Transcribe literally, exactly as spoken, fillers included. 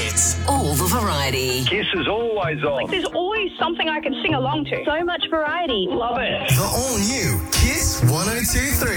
hits, all the variety. Kiss is always on. Like, there's always something I can sing along to. So much variety. Love it. The all-new Kiss one oh two three.